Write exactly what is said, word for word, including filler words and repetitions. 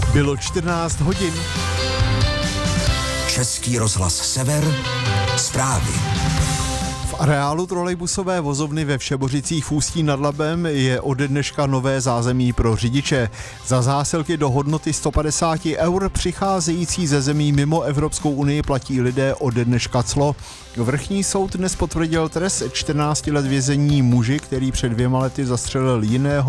Bylo čtrnáct hodin. Český rozhlas Sever, zprávy. V areálu trolejbusové vozovny ve Všebořicích v Ústí nad Labem je ode dneška nové zázemí pro řidiče. Za zásilky do hodnoty sto padesát eur přicházející ze zemí mimo Evropskou unii platí lidé ode dneška clo. Vrchní soud dnes potvrdil trest čtrnácti let vězení muži, který před dvěma lety zastřelil jiného